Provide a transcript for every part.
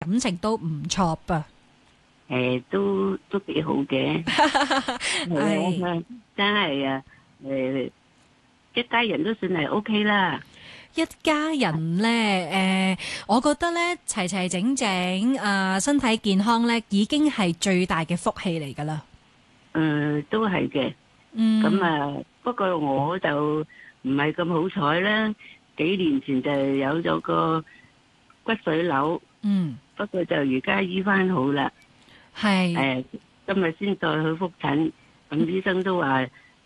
感情都唔錯噃。 都幾好嘅，係啊，真係啊，一家人都算係 OK 啦。 一家人咧，我覺得咧齊齊整整身體健康咧，已經係最大嘅福氣嚟㗎啦。 都係嘅。咁啊，不過我就唔係咁好彩啦。幾年前就有咗個骨髓瘤，不過就而家醫翻好啦。 係今日先再去復診，咁醫生都話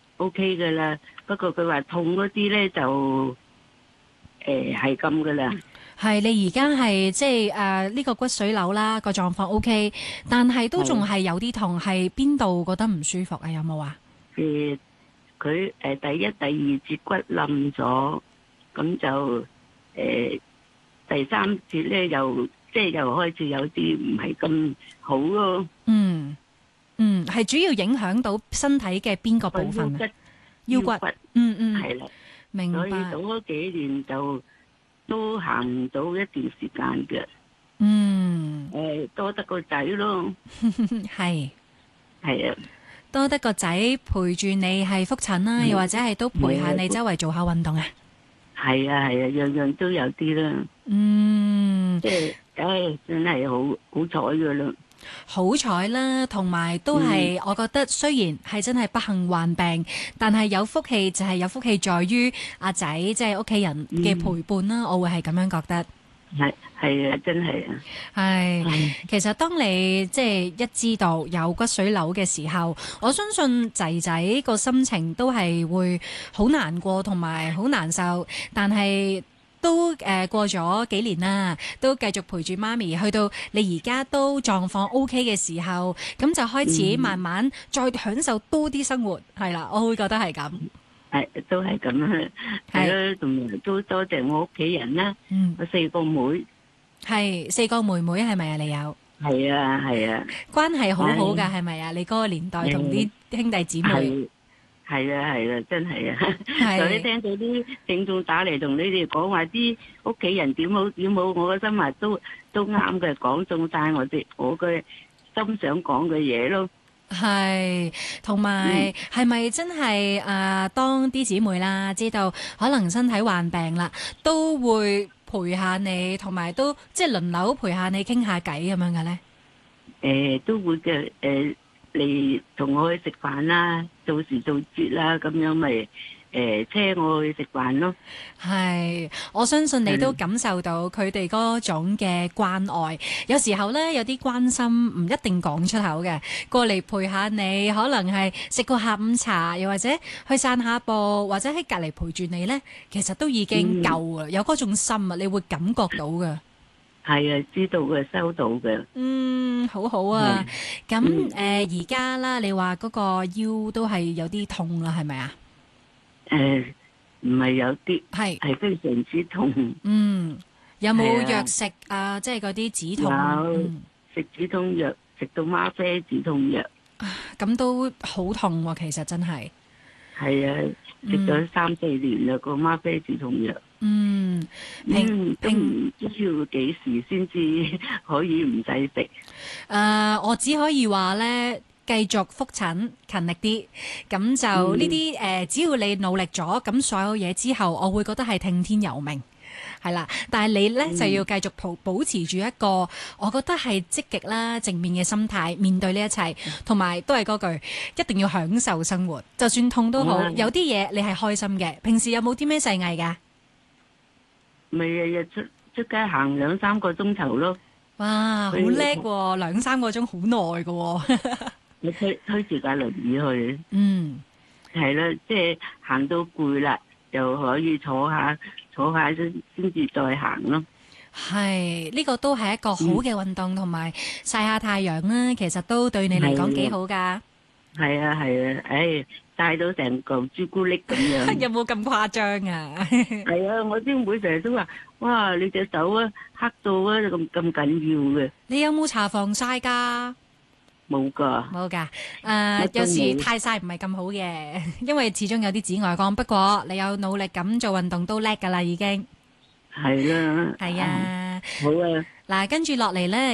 OK 㗎啦。不過佢話痛嗰啲咧就係咁㗎啦。 係你而家係即係呢個骨髓瘤啦，個狀況 OK，但係都仲係有啲痛，係邊度覺得唔舒服啊？有冇啊？ 佢第一、第二節骨冧咗，咁就第三節咧又即係又開始有啲唔係咁好咯。 係主要影響到身體嘅邊個部分啊？腰骨。 係啦， 明白。 所以到咗幾年就都行唔到一段時間嘅。多得個仔咯。 係啊。 多得個仔陪住你係復診啦，又或者係都陪下你周圍做下運動啊？ 係啊，樣樣都有啲啦。即係真係好彩噶啦。 好彩啦，同埋都係我覺得雖然係真係不幸患病，但係有福氣就係有福氣在於阿仔即係屋企人嘅陪伴啦。我會係咁樣覺得。 係啊，真係啊。 係，其實當你即係一知道有骨髓瘤嘅時候，我相信仔仔個心情都係會好難過同埋好難受，但係都過咗幾年啦，都繼續陪住媽咪，去到你而家都狀況 OK 嘅時候，咁就開始慢慢再享受多啲生活，係啦，我會覺得係咁。 都係咁啦，係咯，同埋都多謝我屋企人啦。我4個妹， 係4個妹妹係咪啊？你有？ 係啊， 關係好好㗎，係咪啊？你嗰個年代同啲兄弟姊妹， 係啊，真係啊。所以聽到啲聽眾打嚟同你哋講話啲屋企人點好，我個心話都啱嘅，講中晒我嘅心想講嘅嘢咯。 係，同埋係咪真係當啲姊妹啦，知道可能身體患病啦，都會陪下你，同埋都即係輪流陪下你傾下偈咁樣嘅咧？ 都會嘅，嚟同我去食飯啦，做時做節啦，咁樣咪車我去食飯咯。 係，我相信你都感受到佢哋嗰種嘅關愛。有時候咧，有啲關心唔一定講出口嘅，過嚟陪下你，可能係食個下午茶，又或者去散下步，或者喺隔離陪住你咧，其實都已經夠啦。有嗰種心啊，你會感覺到嘅。 係啊，知道嘅，收到嘅。 好好啊。咁而家啦，你話嗰個腰都係有啲痛啦，係咪啊？ 唔係有啲， 係非常之痛。 有冇藥食啊？即係嗰啲止痛？ 有食止痛藥，食到嗎啡止痛藥。 咁都好痛喎，其實真係。 係啊，食咗3、4年啦，個嗎啡止痛藥。都唔知要幾時先至可以唔使食。 我只可以話咧，繼續復診，勤力啲。咁就呢啲只要你努力咗，咁所有嘢之後，我會覺得係聽天由命。係啦，但係你咧就要繼續保持住一個，我覺得係積極啦、正面嘅心態面對呢一切，同埋都係嗰句，一定要享受生活，就算痛都好。有啲嘢你係開心嘅。平時有冇啲咩細藝㗎？ 咪日日出街行2、3個鐘頭咯。 哇，好叻喎！2、3個鐘好耐㗎喎。 你推住架輪椅去。係啦，即係行到攰啦，就可以坐下先至再行咯。 係，呢個都係一個好嘅運動，同埋曬下太陽啦，其實都對你嚟講幾好㗎。 係啊，曬到成嚿朱古力咁樣。 有冇咁誇張啊？ 係啊，我啲妹成日都話：哇，你隻手啊黑到啊咁緊要嘅。 你有冇搽防曬㗎？ 冇㗎。 冇㗎。有時太曬唔係咁好嘅，因為始終有啲紫外光。不過你有努力咁做運動都叻㗎啦，已經。 係啦。 係啊。 好啊， 嗱，跟住落嚟咧。